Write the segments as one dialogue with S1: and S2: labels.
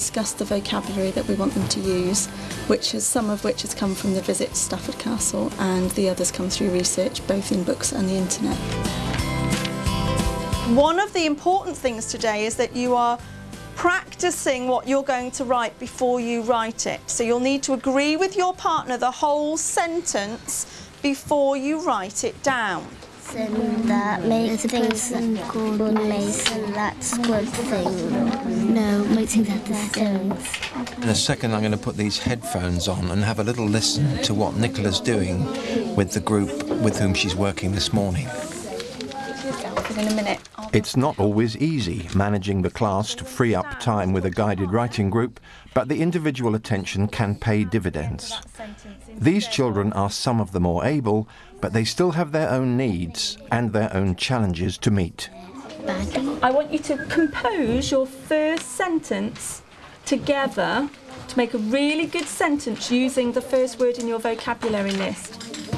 S1: discuss the vocabulary that we want them to use, some of which has come from the visit to Stafford Castle, and the others come through research, both in books and the internet.
S2: One of the important things today is that you are practicing what you're going to write before you write it. So you'll need to agree with your partner the whole sentence before you write it down.
S3: That makes things called Mason, that's good thing. No, makes things out of stones.
S4: In a second I'm going to put these headphones on and have a little listen to what Nicola's doing with the group with whom she's working this morning.
S1: In a minute.
S4: It's not always easy managing the class to free up time with a guided writing group, but the individual attention can pay dividends. These children are some of the more able, but they still have their own needs and their own challenges to meet.
S2: I want you to compose your first sentence together to make a really good sentence using the first word in your vocabulary list.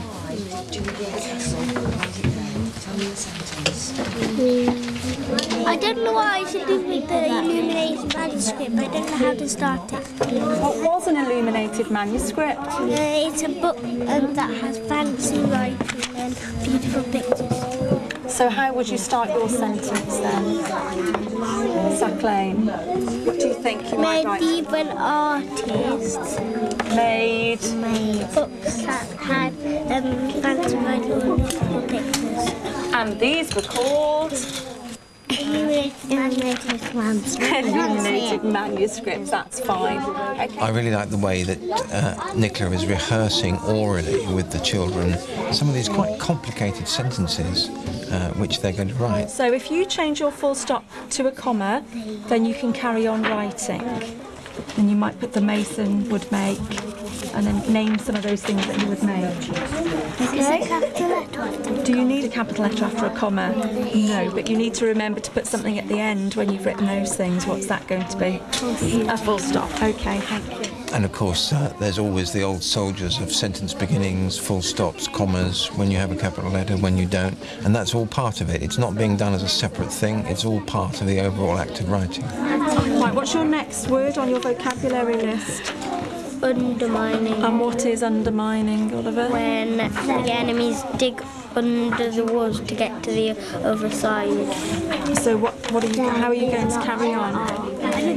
S3: I don't know what I should do with the illuminated manuscript. I don't know how to start it.
S2: What was an illuminated manuscript?
S3: It's a book that has fancy writing and beautiful pictures.
S2: So how would you start your sentence then? Saclane, what do you think you might write?
S3: Medieval artists
S2: made
S3: books that had fancy writing and beautiful pictures.
S2: And these were called
S3: illuminated manuscripts.
S2: Illuminated manuscripts, that's fine. Okay.
S4: I really like the way that Nicola is rehearsing orally with the children some of these quite complicated sentences which they're going to write.
S2: So if you change your full stop to a comma, then you can carry on writing. And you might put the Mason would make, and then name some of those things that he would make.
S3: Is it capital letter after?
S2: Do you need a capital letter after a comma? No, but you need to remember to put something at the end when you've written those things. What's that going to be? A full stop. Okay, thank you.
S4: And of course, there's always the old soldiers of sentence beginnings, full stops, commas, when you have a capital letter, when you don't. And that's all part of it. It's not being done as a separate thing. It's all part of the overall act of writing.
S2: Right, what's your next word on your vocabulary list?
S3: Undermining.
S2: And what is undermining, Oliver?
S3: When the enemies dig under the walls to get to the other side.
S2: So how are you going to carry on?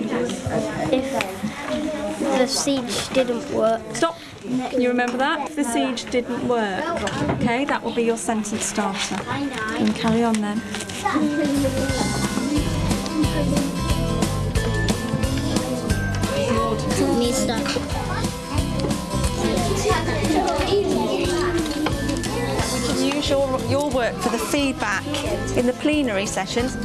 S3: If the siege didn't work.
S2: Stop! Can you remember that? If the siege didn't work. Okay, that will be your sentence starter. And carry on then.
S3: Me start.
S2: We can use your work for the feedback in the plenary sessions.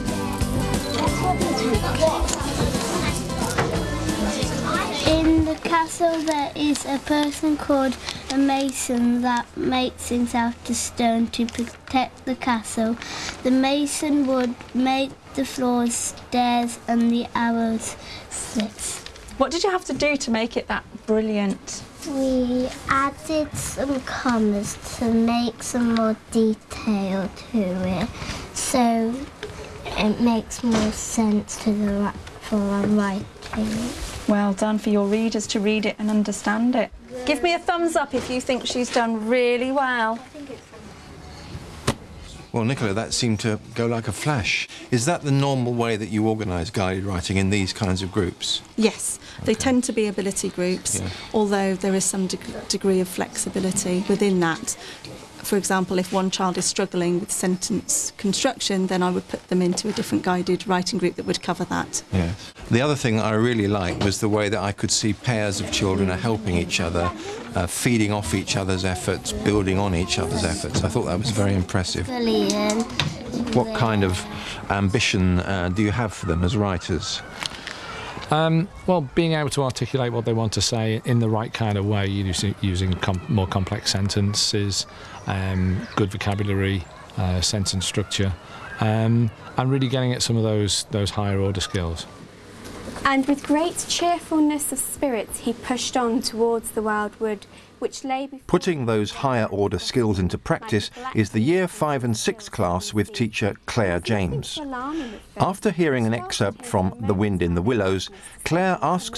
S3: In the castle there is a person called a mason that makes things out of stone to protect the castle. The mason would make the floors stairs and the arrows slits.
S2: What did you have to do to make it that brilliant?
S3: We added some commas to make some more detail to it, so it makes more sense for our writing.
S2: Well done for your readers to read it and understand it. Give me a thumbs up if you think she's done really well.
S4: Well, Nicola, that seemed to go like a flash. Is that the normal way that you organise guided writing in these kinds of groups?
S1: Yes, they tend to be ability groups, although there is some degree of flexibility within that. For example, if one child is struggling with sentence construction, then I would put them into a different guided writing group that would cover that.
S4: Yes. The other thing I really liked was the way that I could see pairs of children are helping each other, feeding off each other's efforts, building on each other's efforts. I thought that was very impressive.
S3: Brilliant.
S4: What kind of ambition do you have for them as writers?
S5: Well, being able to articulate what they want to say in the right kind of way, using more complex sentences, good vocabulary, sentence structure, and really getting at some of those higher order skills.
S6: And with great cheerfulness of spirit, he pushed on towards the wild wood, which lay before...
S4: Putting those higher order skills into practice is the Year 5 and 6 class with teacher Claire James. After hearing an excerpt from The Wind in the Willows, Claire asks